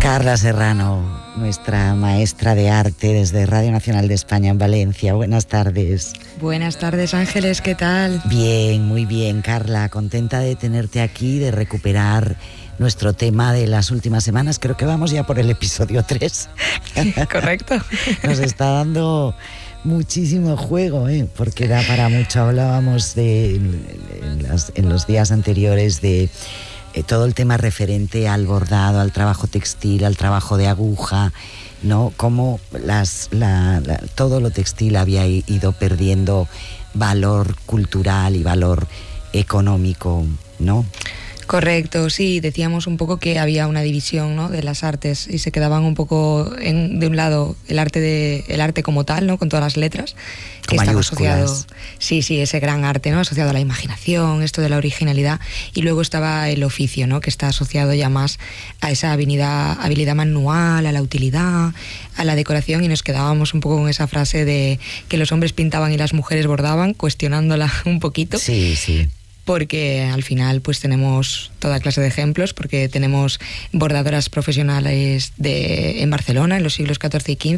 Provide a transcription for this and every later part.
Carla Serrano, nuestra maestra de arte desde Radio Nacional de España en Valencia. Buenas tardes. Buenas tardes, Ángeles, ¿qué tal? Bien, muy bien, Carla. Contenta de tenerte aquí, de recuperar nuestro tema de las últimas semanas. Creo que vamos ya por el episodio 3. Correcto. Nos está dando muchísimo juego, porque da para mucho. Hablábamos en los días anteriores de todo el tema referente al bordado, al trabajo textil, al trabajo de aguja, ¿no? Cómo todo lo textil había ido perdiendo valor cultural y valor económico, ¿no? Correcto, sí, decíamos un poco que había una división, ¿no?, de las artes y se quedaban un poco de un lado el arte como tal, ¿no?, con todas las letras, que estaba asociado, sí, ese gran arte, ¿no?, asociado a la imaginación, esto de la originalidad, y luego estaba el oficio, ¿no?, que está asociado ya más a esa habilidad manual, a la utilidad, a la decoración, y nos quedábamos un poco con esa frase de que los hombres pintaban y las mujeres bordaban, cuestionándola un poquito. Sí. Porque al final pues tenemos toda clase de ejemplos, porque tenemos bordadoras profesionales en Barcelona en los siglos XIV y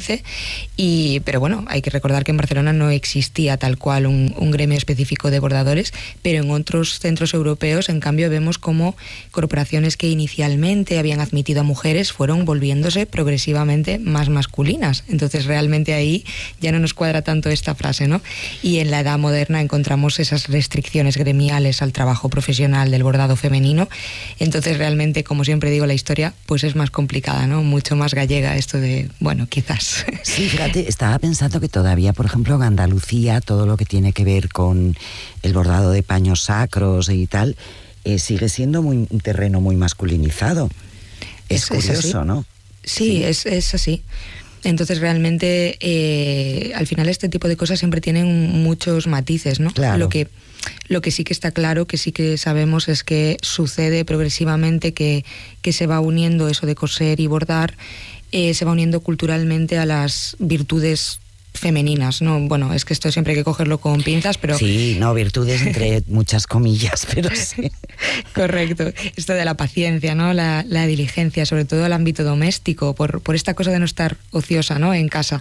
XV, pero bueno, hay que recordar que en Barcelona no existía tal cual un gremio específico de bordadores, pero en otros centros europeos en cambio vemos como corporaciones que inicialmente habían admitido a mujeres fueron volviéndose progresivamente más masculinas. Entonces realmente ahí ya no nos cuadra tanto esta frase, ¿no? Y en la Edad Moderna encontramos esas restricciones gremiales al trabajo profesional del bordado femenino. Entonces realmente, como siempre digo, la historia pues es más complicada, ¿no? Mucho más gallega esto de, bueno, quizás. Sí, fíjate, estaba pensando que todavía, por ejemplo, en Andalucía, todo lo que tiene que ver con el bordado de paños sacros y tal, sigue siendo un terreno muy masculinizado. Es curioso, ¿no? Sí, es así. Entonces realmente al final este tipo de cosas siempre tienen muchos matices, ¿no? Claro. Lo que sí que está claro, que sí que sabemos, es que sucede progresivamente que se va uniendo eso de coser y bordar, se va uniendo culturalmente a las virtudes femeninas, ¿no? Bueno, es que esto siempre hay que cogerlo con pinzas, pero... Sí, no, virtudes entre muchas comillas, pero sí. Correcto. Esto de la paciencia, ¿no? La diligencia, sobre todo el ámbito doméstico, por esta cosa de no estar ociosa, ¿no?, en casa.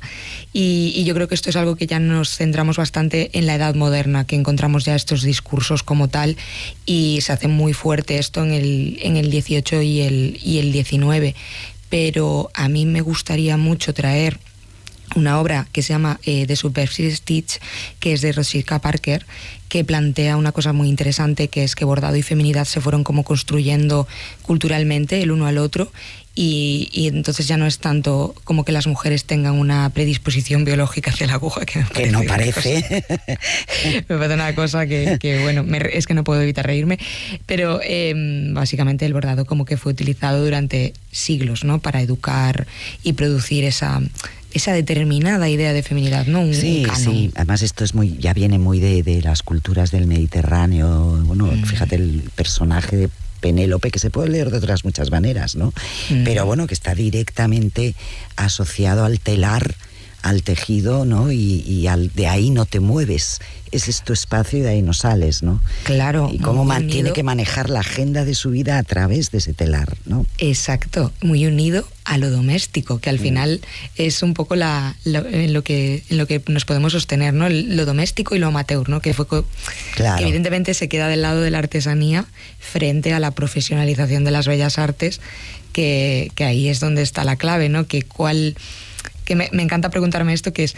Y yo creo que esto es algo que ya nos centramos bastante en la Edad Moderna, que encontramos ya estos discursos como tal, y se hace muy fuerte esto en el 18 y el 19. Pero a mí me gustaría mucho traer una obra que se llama The Subversive Stitch, que es de Rosika Parker, que plantea una cosa muy interesante, que es que bordado y feminidad se fueron como construyendo culturalmente el uno al otro, y entonces ya no es tanto como que las mujeres tengan una predisposición biológica hacia la aguja, que no parece. Me parece una cosa que bueno, es que no puedo evitar reírme, pero básicamente el bordado como que fue utilizado durante siglos, ¿no?, para educar y producir esa determinada idea de feminidad, ¿no? Un canon. Sí, además esto ya viene muy de las culturas del Mediterráneo. Bueno, fíjate el personaje de Penélope, que se puede leer de otras muchas maneras, ¿no? Pero bueno, que está directamente asociado al telar, al tejido, ¿no? Y de ahí no te mueves. Ese es tu espacio y de ahí no sales, ¿no? Claro. Y cómo tiene que manejar la agenda de su vida a través de ese telar, ¿no? Exacto, muy unido a lo doméstico, que al final es un poco en lo que nos podemos sostener, ¿no? Lo doméstico y lo amateur, ¿no? Que evidentemente se queda del lado de la artesanía frente a la profesionalización de las bellas artes, que ahí es donde está la clave, ¿no? Que me encanta preguntarme esto, que es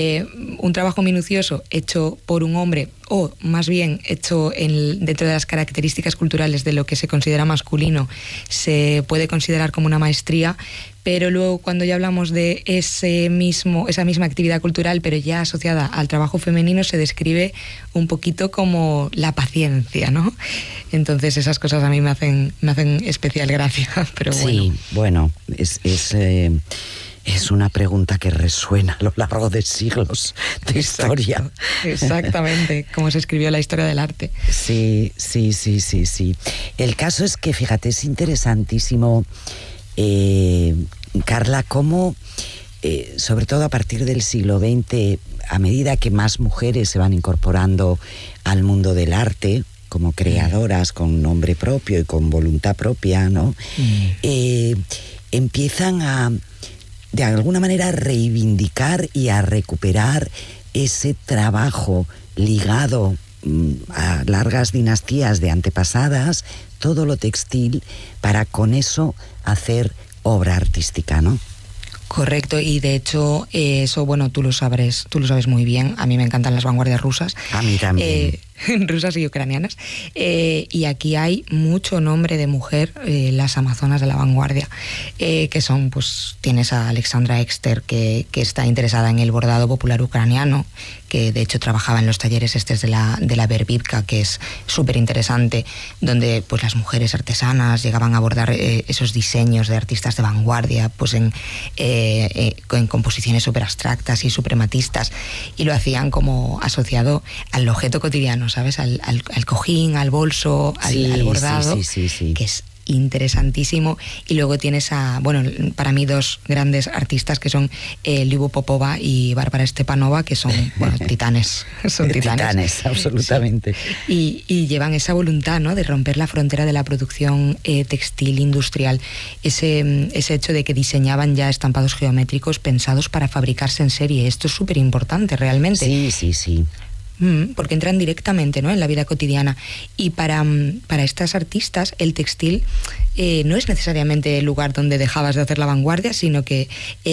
un trabajo minucioso hecho por un hombre, o más bien hecho dentro de las características culturales de lo que se considera masculino, se puede considerar como una maestría, pero luego cuando ya hablamos de esa misma actividad cultural, pero ya asociada al trabajo femenino, se describe un poquito como la paciencia, ¿no? Entonces esas cosas a mí me hacen especial gracia, pero bueno. Sí, bueno, es una pregunta que resuena a lo largo de siglos de historia. Exactamente, como se escribió la historia del arte. Sí. El caso es que, fíjate, es interesantísimo, Carla, cómo, sobre todo a partir del siglo XX, a medida que más mujeres se van incorporando al mundo del arte, como creadoras con nombre propio y con voluntad propia, ¿no? empiezan a, de alguna manera, reivindicar y a recuperar ese trabajo ligado a largas dinastías de antepasadas, todo lo textil, para con eso hacer obra artística, ¿no? Correcto, y de hecho eso, bueno, tú lo sabes muy bien. A mí me encantan las vanguardias rusas. A mí también. Rusas y ucranianas. Y aquí hay mucho nombre de mujer, las amazonas de la vanguardia, que son, pues, tienes a Alexandra Exter, que está interesada en el bordado popular ucraniano, que de hecho trabajaba en los talleres de la Verbivka, que es súper interesante, donde pues las mujeres artesanas llegaban a bordar esos diseños de artistas de vanguardia, pues en composiciones súper abstractas y suprematistas, y lo hacían como asociado al objeto cotidiano, ¿sabes? Al cojín, al bolso, al bordado, sí. Que es interesantísimo. Y luego tienes para mí dos grandes artistas, que son Liuba Popova y Bárbara Stepanova, que son, bueno, titanes. Son titanes, absolutamente. Sí. Y llevan esa voluntad, ¿no?, de romper la frontera de la producción textil industrial. Ese hecho de que diseñaban ya estampados geométricos pensados para fabricarse en serie. Esto es súper importante, realmente. Sí. Porque entran directamente, ¿no?, en la vida cotidiana. Y para estas artistas el textil no es necesariamente el lugar donde dejabas de hacer la vanguardia, sino que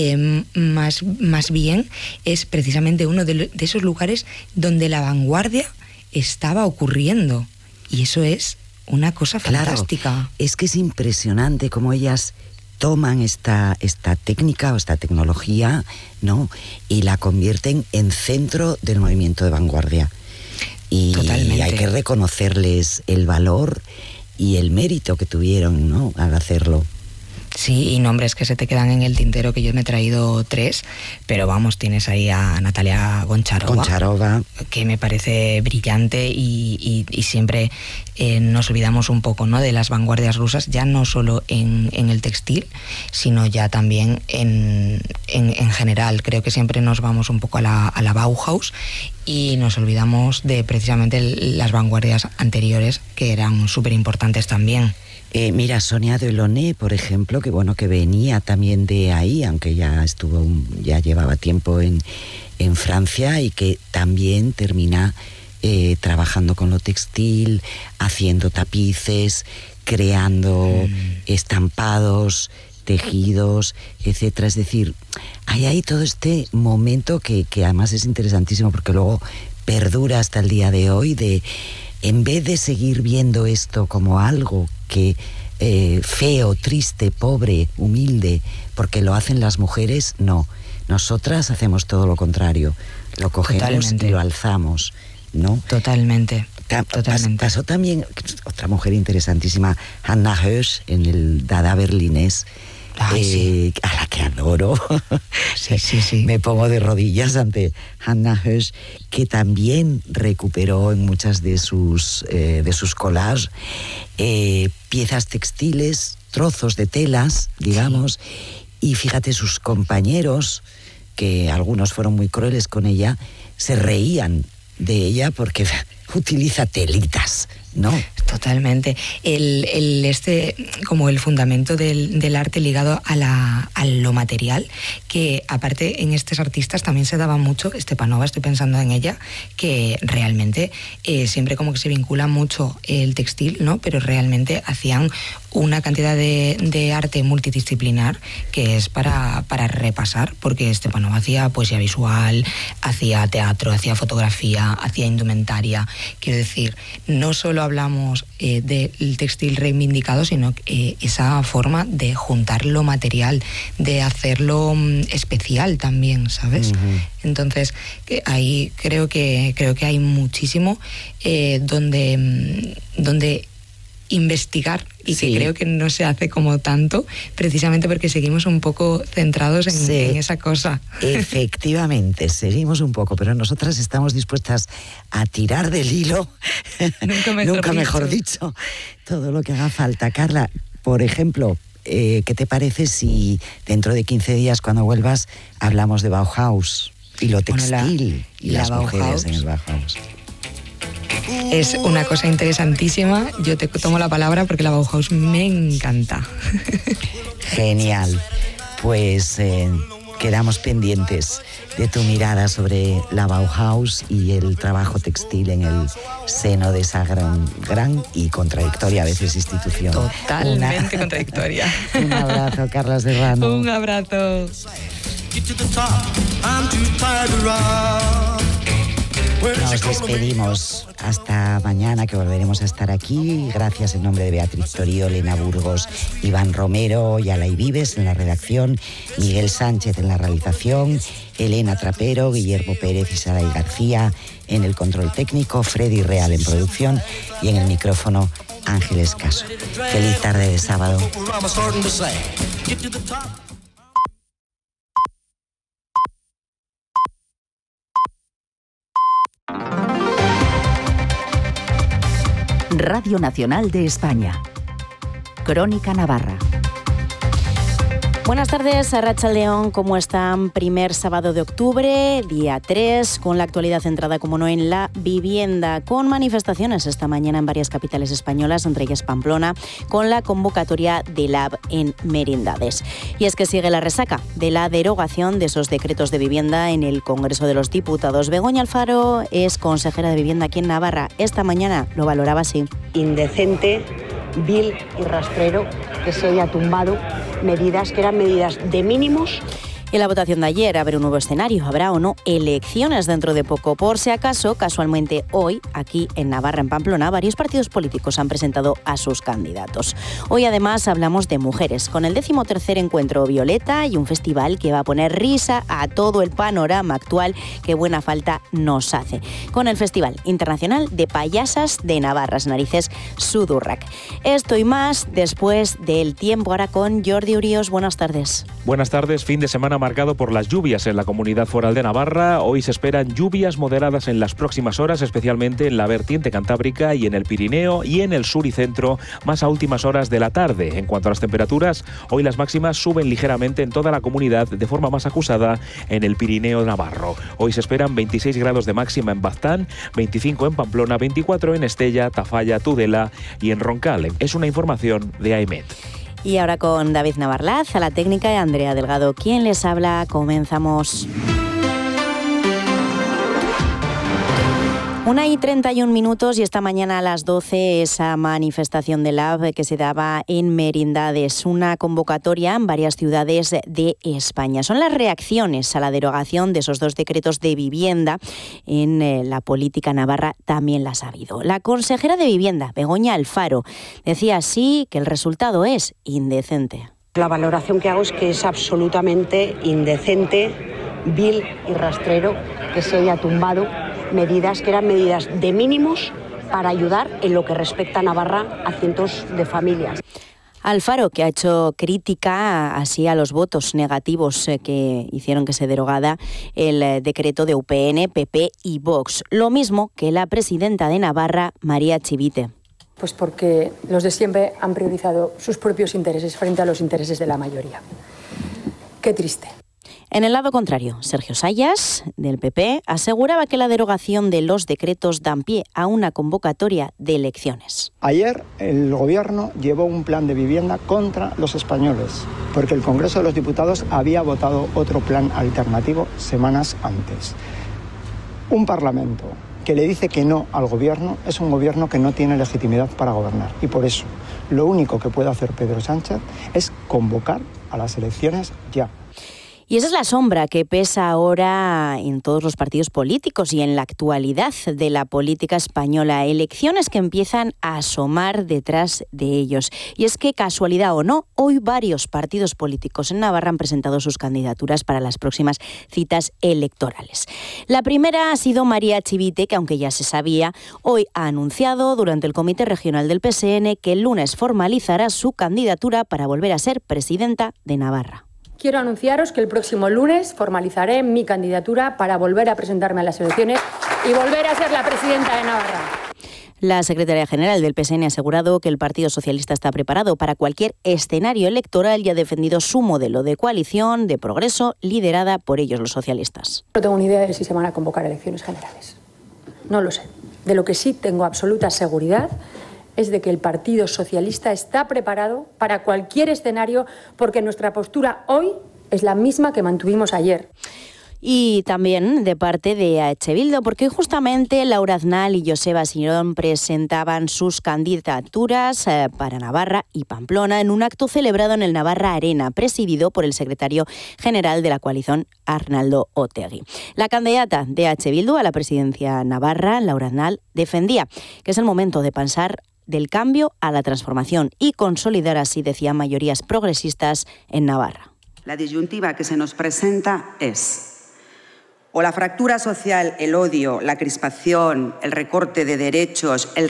más bien es precisamente uno de esos lugares donde la vanguardia estaba ocurriendo. Y eso es una cosa fantástica. Claro, es que es impresionante cómo ellas toman esta técnica o esta tecnología, ¿no?, y la convierten en centro del movimiento de vanguardia. Y totalmente. Hay que reconocerles el valor y el mérito que tuvieron, ¿no?, al hacerlo. Sí, y nombres que se te quedan en el tintero, que yo me he traído 3, pero vamos, tienes ahí a Natalia Goncharova, que me parece brillante, y siempre nos olvidamos un poco, ¿no?, de las vanguardias rusas, ya no solo en el textil, sino ya también en general. Creo que siempre nos vamos un poco a la Bauhaus y nos olvidamos de precisamente las vanguardias anteriores, que eran súper importantes también. Mira, Sonia Delaunay, por ejemplo, que venía también de ahí, aunque ya llevaba tiempo en Francia, y que también termina trabajando con lo textil, haciendo tapices, creando estampados, tejidos, etcétera. Es decir, hay ahí todo este momento que además es interesantísimo, porque luego perdura hasta el día de hoy, en vez de seguir viendo esto como algo que feo, triste, pobre, humilde, porque lo hacen las mujeres, no. Nosotras hacemos todo lo contrario. Lo cogemos. Totalmente. Y lo alzamos, ¿no? Totalmente. Pasó también otra mujer interesantísima, Hannah Hirsch, en el Dada berlinés. Sí. A la que adoro. Sí. Me pongo de rodillas ante Hannah Hirsch, que también recuperó en muchas de sus collages piezas textiles, trozos de telas, digamos, y fíjate, sus compañeros, que algunos fueron muy crueles con ella, se reían de ella porque utiliza telitas, ¿no? Totalmente. Como el fundamento del arte ligado a lo material, que aparte en estos artistas también se daba mucho. Stepanova, estoy pensando en ella, que realmente siempre como que se vincula mucho el textil, ¿no?, pero realmente hacían una cantidad de arte multidisciplinar que es para repasar, porque Stepanova hacía poesía visual, hacía teatro, hacía fotografía, hacía indumentaria. Quiero decir, no solo hablamos del textil reivindicado, sino esa forma de juntar lo material, de hacerlo especial también, ¿sabes? Uh-huh. Entonces, ahí creo que hay muchísimo donde investigar, y que creo que no se hace como tanto, precisamente porque seguimos un poco centrados en esa cosa. Efectivamente, seguimos un poco, pero nosotras estamos dispuestas a tirar del hilo, nunca mejor dicho, todo lo que haga falta. Carla, por ejemplo, ¿qué te parece si dentro de 15 días, cuando vuelvas, hablamos de Bauhaus y lo textil y las mujeres en el Bauhaus? es una cosa interesantísima. Yo te tomo la palabra porque la Bauhaus me encanta. Genial. Pues quedamos pendientes de tu mirada sobre la Bauhaus y el trabajo textil en el seno de esa gran y contradictoria a veces institución. Totalmente contradictoria. Un abrazo, Carla Serrano. Un abrazo. Nos despedimos hasta mañana, que volveremos a estar aquí. Gracias en nombre de Beatriz Torío, Elena Burgos, Iván Romero y Alay Vives en la redacción, Miguel Sánchez en la realización, Elena Trapero, Guillermo Pérez y Saray García en el control técnico, Freddy Real en producción y en el micrófono Ángeles Caso. Feliz tarde de sábado. Radio Nacional de España. Crónica Navarra. Buenas tardes, arratsaldeon, ¿cómo están? Primer sábado de octubre, día 3, con la actualidad centrada, como no, en la vivienda, con manifestaciones esta mañana en varias capitales españolas, entre ellas Pamplona, con la convocatoria de LAB en Merindades. Y es que sigue la resaca de la derogación de esos decretos de vivienda en el Congreso de los Diputados. Begoña Alfaro es consejera de Vivienda aquí en Navarra. Esta mañana lo valoraba así. Indecente, vil y rastrero que se haya tumbado medidas que eran medidas de mínimos. En la votación de ayer habrá un nuevo escenario, habrá o no elecciones dentro de poco. Por si acaso, casualmente hoy, aquí en Navarra, en Pamplona, varios partidos políticos han presentado a sus candidatos. Hoy además hablamos de mujeres, con el 13º encuentro Violeta y un festival que va a poner risa a todo el panorama actual que buena falta nos hace. Con el Festival Internacional de Payasas de Navarras Narices, Sudurrac. Esto y más después del tiempo. Ahora con Jordi Urios. Buenas tardes. Buenas tardes. Fin de semana marcado por las lluvias en la Comunidad Foral de Navarra. Hoy se esperan lluvias moderadas en las próximas horas, especialmente en la vertiente cantábrica y en el Pirineo y en el sur y centro, más a últimas horas de la tarde. En cuanto a las temperaturas, hoy las máximas suben ligeramente en toda la comunidad, de forma más acusada en el Pirineo navarro. Hoy se esperan 26 grados de máxima en Baztán, 25 en Pamplona, 24 en Estella, Tafalla, Tudela y en Roncal. Es una información de AEMET. Y ahora con David Navarlaz, a la técnica, y Andrea Delgado, quien les habla. Comenzamos. 1:31 y esta mañana a las 12 esa manifestación de LAB que se daba en Merindades, una convocatoria en varias ciudades de España. Son las reacciones a la derogación de esos dos decretos de vivienda. En la política navarra también las ha habido. La consejera de Vivienda, Begoña Alfaro, decía así que el resultado es indecente. La valoración que hago es que es absolutamente indecente, vil y rastrero que se haya tumbado medidas que eran medidas de mínimos para ayudar en lo que respecta a Navarra a cientos de familias. Alfaro, que ha hecho crítica así a los votos negativos que hicieron que se derogara el decreto de UPN, PP y Vox. Lo mismo que la presidenta de Navarra, María Chivite. Pues porque los de siempre han priorizado sus propios intereses frente a los intereses de la mayoría. Qué triste. En el lado contrario, Sergio Sayas, del PP, aseguraba que la derogación de los decretos dan pie a una convocatoria de elecciones. Ayer el Gobierno llevó un plan de vivienda contra los españoles, porque el Congreso de los Diputados había votado otro plan alternativo semanas antes. Un Parlamento que le dice que no al Gobierno es un Gobierno que no tiene legitimidad para gobernar. Y por eso, lo único que puede hacer Pedro Sánchez es convocar a las elecciones ya. Y esa es la sombra que pesa ahora en todos los partidos políticos y en la actualidad de la política española. Elecciones que empiezan a asomar detrás de ellos. Y es que, casualidad o no, hoy varios partidos políticos en Navarra han presentado sus candidaturas para las próximas citas electorales. La primera ha sido María Chivite, que aunque ya se sabía, hoy ha anunciado durante el Comité Regional del PSN que el lunes formalizará su candidatura para volver a ser presidenta de Navarra. Quiero anunciaros que el próximo lunes formalizaré mi candidatura para volver a presentarme a las elecciones y volver a ser la presidenta de Navarra. La secretaria general del PSN ha asegurado que el Partido Socialista está preparado para cualquier escenario electoral y ha defendido su modelo de coalición de progreso liderada por ellos, los socialistas. No tengo ni idea de si se van a convocar elecciones generales. No lo sé. De lo que sí tengo absoluta seguridad es de que el Partido Socialista está preparado para cualquier escenario, porque nuestra postura hoy es la misma que mantuvimos ayer. Y también de parte de EH Bildu, porque justamente Laura Aznal y Joseba Sirón presentaban sus candidaturas para Navarra y Pamplona en un acto celebrado en el Navarra Arena, presidido por el secretario general de la coalición, Arnaldo Otegi. La candidata de EH Bildu a la presidencia navarra, Laura Aznal, defendía que es el momento de pasar del cambio a la transformación y consolidar así, decía, mayorías progresistas en Navarra. La disyuntiva que se nos presenta es o la fractura social, el odio, la crispación, el recorte de derechos, el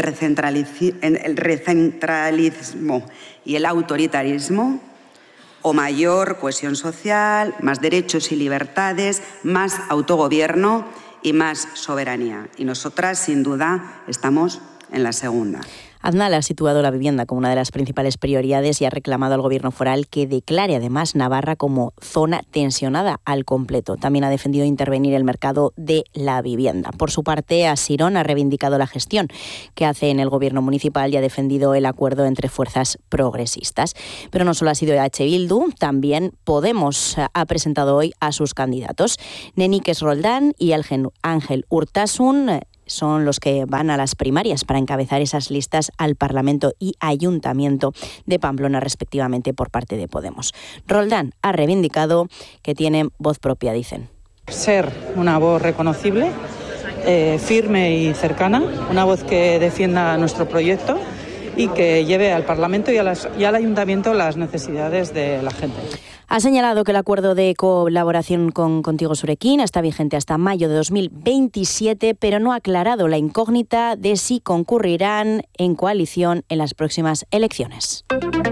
recentralismo y el autoritarismo, o mayor cohesión social, más derechos y libertades, más autogobierno y más soberanía. Y nosotras, sin duda, estamos en la segunda. Aznal ha situado la vivienda como una de las principales prioridades y ha reclamado al Gobierno foral que declare además Navarra como zona tensionada al completo. También ha defendido intervenir el mercado de la vivienda. Por su parte, Asirón ha reivindicado la gestión que hace en el Gobierno municipal y ha defendido el acuerdo entre fuerzas progresistas. Pero no solo ha sido EH Bildu, también Podemos ha presentado hoy a sus candidatos. Nenikes Roldán y Ángel Urtasun son los que van a las primarias para encabezar esas listas al Parlamento y Ayuntamiento de Pamplona, respectivamente, por parte de Podemos. Roldán ha reivindicado que tienen voz propia, dicen. Ser una voz reconocible, firme y cercana, una voz que defienda nuestro proyecto y que lleve al Parlamento y al Ayuntamiento las necesidades de la gente. Ha señalado que el acuerdo de colaboración con Contigo Surekin está vigente hasta mayo de 2027, pero no ha aclarado la incógnita de si concurrirán en coalición en las próximas elecciones.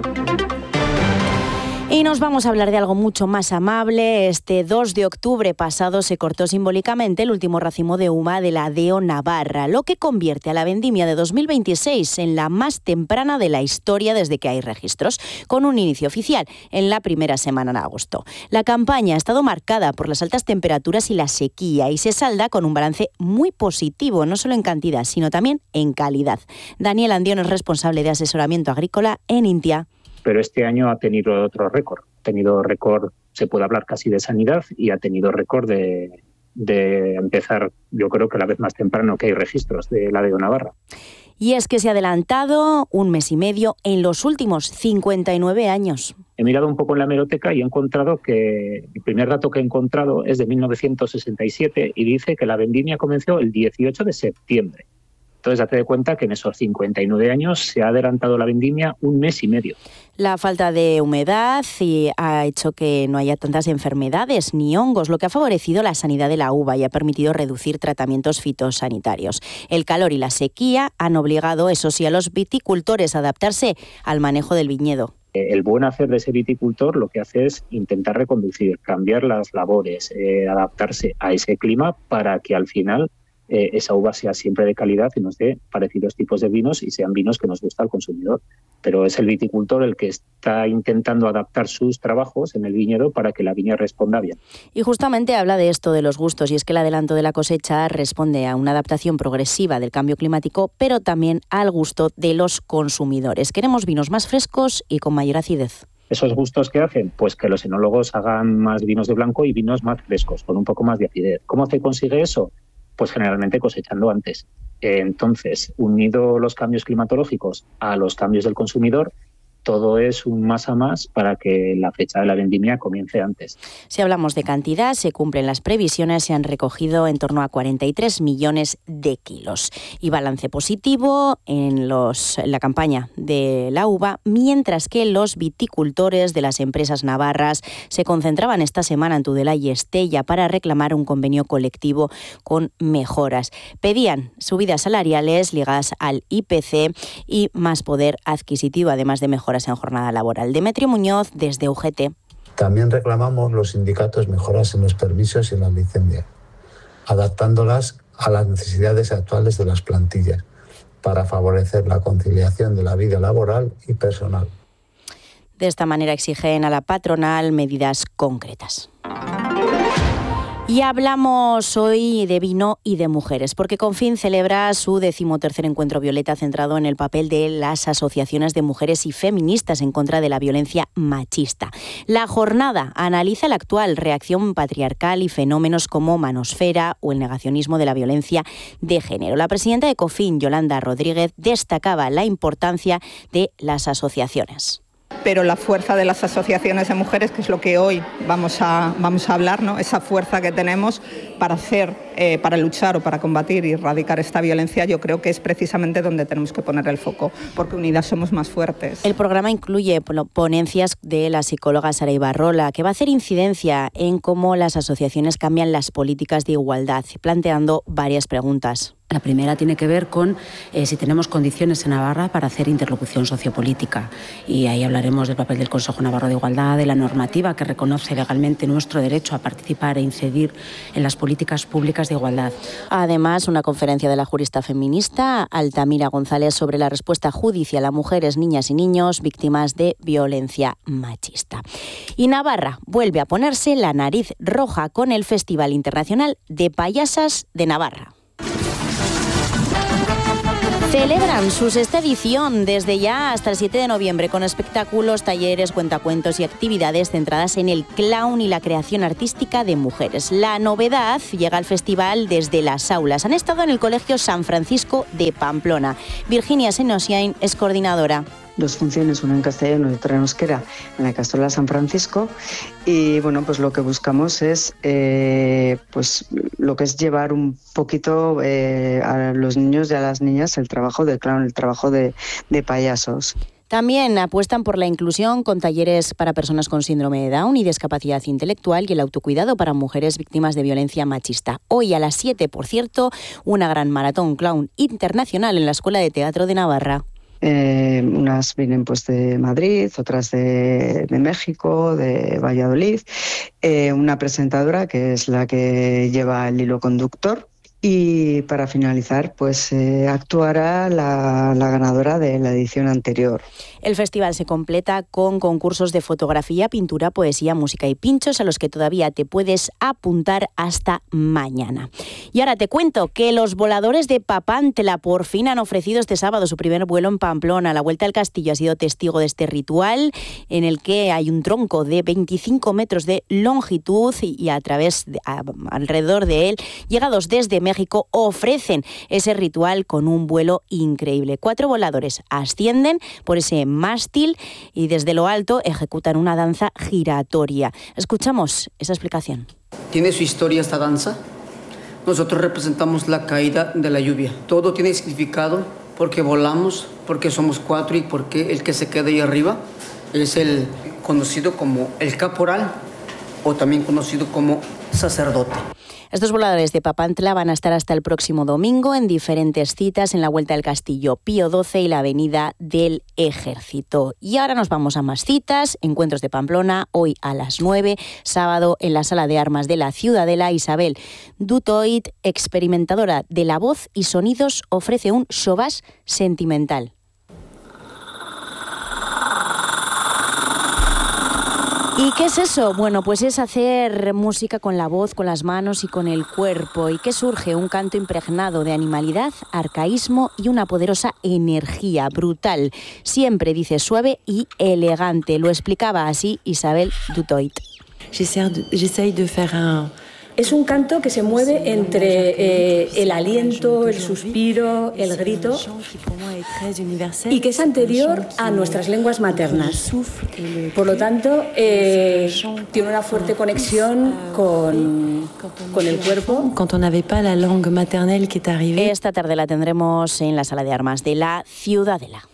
Y nos vamos a hablar de algo mucho más amable. Este 2 de octubre pasado se cortó simbólicamente el último racimo de uva de la DEO Navarra, lo que convierte a la vendimia de 2026 en la más temprana de la historia desde que hay registros, con un inicio oficial en la primera semana de agosto. La campaña ha estado marcada por las altas temperaturas y la sequía y se salda con un balance muy positivo, no solo en cantidad, sino también en calidad. Daniel Andión es responsable de asesoramiento agrícola en Intia. Pero este año ha tenido otro récord. Ha tenido récord, se puede hablar casi de sanidad, y ha tenido récord de empezar, yo creo que la vez más temprano que hay registros de la DEO Navarra. Y es que se ha adelantado 1 mes y medio en los últimos 59 años. He mirado un poco en la hemeroteca y he encontrado que el primer dato que he encontrado es de 1967 y dice que la vendimia comenzó el 18 de septiembre. Entonces, date de cuenta que en esos 59 años se ha adelantado la vendimia 1 mes y medio. La falta de humedad ha hecho que no haya tantas enfermedades ni hongos, lo que ha favorecido la sanidad de la uva y ha permitido reducir tratamientos fitosanitarios. El calor y la sequía han obligado, eso sí, a los viticultores a adaptarse al manejo del viñedo. El buen hacer de ese viticultor lo que hace es intentar reconducir, cambiar las labores, adaptarse a ese clima para que al final esa uva sea siempre de calidad y nos dé parecidos tipos de vinos y sean vinos que nos gusta al consumidor. Pero es el viticultor el que está intentando adaptar sus trabajos en el viñedo para que la viña responda bien. Y justamente habla de esto de los gustos, y es que el adelanto de la cosecha responde a una adaptación progresiva del cambio climático, pero también al gusto de los consumidores. Queremos vinos más frescos y con mayor acidez. ¿Esos gustos qué hacen? Pues que los enólogos hagan más vinos de blanco y vinos más frescos, con un poco más de acidez. ¿Cómo se consigue eso? Pues generalmente cosechando antes. Entonces, unido los cambios climatológicos a los cambios del consumidor, todo es un más a más para que la fecha de la vendimia comience antes. Si hablamos de cantidad, se cumplen las previsiones, se han recogido en torno a 43 millones de kilos. Y balance positivo en la campaña de la uva, mientras que los viticultores de las empresas navarras se concentraban esta semana en Tudela y Estella para reclamar un convenio colectivo con mejoras. Pedían subidas salariales ligadas al IPC y más poder adquisitivo, además de mejoras en jornada laboral. Demetrio Muñoz, desde UGT. También reclamamos los sindicatos mejoras en los permisos y en la licencia, adaptándolas a las necesidades actuales de las plantillas para favorecer la conciliación de la vida laboral y personal. De esta manera exigen a la patronal medidas concretas. Y hablamos hoy de vino y de mujeres, porque Confín celebra su 13º encuentro violeta centrado en el papel de las asociaciones de mujeres y feministas en contra de la violencia machista. La jornada analiza la actual reacción patriarcal y fenómenos como manosfera o el negacionismo de la violencia de género. La presidenta de Confín, Yolanda Rodríguez, destacaba la importancia de las asociaciones. Pero la fuerza de las asociaciones de mujeres, que es lo que hoy vamos a hablar, ¿no? Esa fuerza que tenemos para luchar o para combatir y erradicar esta violencia, yo creo que es precisamente donde tenemos que poner el foco, porque unidas somos más fuertes. El programa incluye ponencias de la psicóloga Sara Ibarrola, que va a hacer incidencia en cómo las asociaciones cambian las políticas de igualdad, planteando varias preguntas. La primera tiene que ver con si tenemos condiciones en Navarra para hacer interlocución sociopolítica. Y ahí hablaremos del papel del Consejo Navarro de Igualdad, de la normativa que reconoce legalmente nuestro derecho a participar e incidir en las políticas públicas de igualdad. Además, una conferencia de la jurista feminista Altamira González sobre la respuesta judicial a mujeres, niñas y niños víctimas de violencia machista. Y Navarra vuelve a ponerse la nariz roja con el Festival Internacional de Payasas de Navarra. Celebran su sexta edición desde ya hasta el 7 de noviembre con espectáculos, talleres, cuentacuentos y actividades centradas en el clown y la creación artística de mujeres. La novedad llega al festival desde las aulas. Han estado en el Colegio San Francisco de Pamplona. Virginia Senosiain es coordinadora. Dos funciones, una en castellano y otra en euskera, en la Castola San Francisco, y bueno, pues lo que buscamos es pues lo que es llevar un poquito a los niños y a las niñas el trabajo de clown, el trabajo de payasos. También apuestan por la inclusión con talleres para personas con síndrome de Down y discapacidad intelectual y el autocuidado para mujeres víctimas de violencia machista. Hoy a las 7, por cierto, una gran maratón clown internacional en la Escuela de Teatro de Navarra. Unas vienen pues de Madrid, otras de México, de Valladolid, una presentadora que es la que lleva el hilo conductor. Y para finalizar, pues actuará la ganadora de la edición anterior. El festival se completa con concursos de fotografía, pintura, poesía, música y pinchos a los que todavía te puedes apuntar hasta mañana. Y ahora te cuento que los voladores de Papantla por fin han ofrecido este sábado su primer vuelo en Pamplona. La Vuelta al Castillo ha sido testigo de este ritual en el que hay un tronco de 25 metros de longitud y alrededor de él, llegados desde México, ofrecen ese ritual con un vuelo increíble. 4 voladores ascienden por ese mástil y desde lo alto ejecutan una danza giratoria. Escuchamos esa explicación. Tiene su historia esta danza. Nosotros representamos la caída de la lluvia. Todo tiene significado porque volamos, porque somos 4 y porque el que se queda ahí arriba es el conocido como el caporal o también conocido como sacerdote. Estos voladores de Papantla van a estar hasta el próximo domingo en diferentes citas en la Vuelta al Castillo Pío XII y la Avenida del Ejército. Y ahora nos vamos a más citas. Encuentros de Pamplona, hoy a las 9, sábado en la Sala de Armas de la Ciudadela. Isabel Dutoit, experimentadora de la voz y sonidos, ofrece un showbás sentimental. ¿Y qué es eso? Bueno, pues es hacer música con la voz, con las manos y con el cuerpo. ¿Y qué surge? Un canto impregnado de animalidad, arcaísmo y una poderosa energía brutal. Siempre, dice, suave y elegante. Lo explicaba así Isabel Dutoit. J'essaye de faire un... Es un canto que se mueve entre el aliento, el suspiro, el grito y que es anterior a nuestras lenguas maternas. Por lo tanto, tiene una fuerte conexión con el cuerpo. Esta tarde la tendremos en la Sala de Armas de la Ciudadela.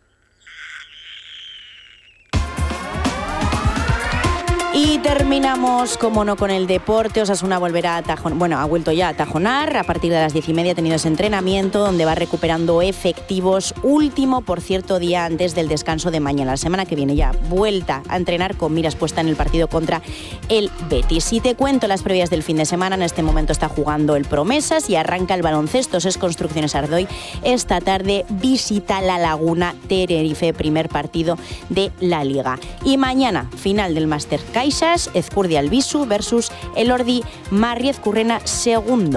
Y terminamos, como no, con el deporte. Osasuna volverá a tajonar, bueno, ha vuelto ya a tajonar. A partir de las 10:30 ha tenido ese entrenamiento donde va recuperando efectivos. Último, por cierto, día antes del descanso de mañana. La semana que viene ya vuelta a entrenar con miras puesta en el partido contra el Betis. Si te cuento las previas del fin de semana, en este momento está jugando el Promesas y arranca el baloncesto. Es Construcciones Ardoy. Esta tarde visita La Laguna Tenerife, primer partido de la Liga. Y mañana, final del Máster CAI Baixas, Ezcurdia Albisu versus Elordi Marri Ezcurrena II.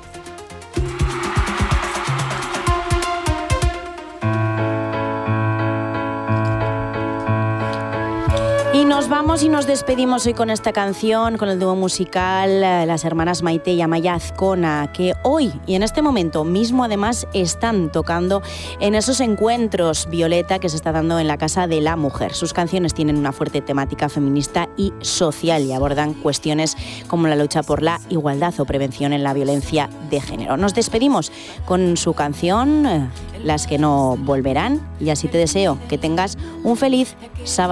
Y nos vamos y nos despedimos hoy con esta canción, con el dúo musical las hermanas Maite y Amaya Azcona, que hoy y en este momento mismo además están tocando en esos encuentros Violeta que se está dando en la Casa de la Mujer. Sus canciones tienen una fuerte temática feminista y social y abordan cuestiones como la lucha por la igualdad o prevención en la violencia de género. Nos despedimos con su canción Las que no volverán y así te deseo que tengas un feliz sábado.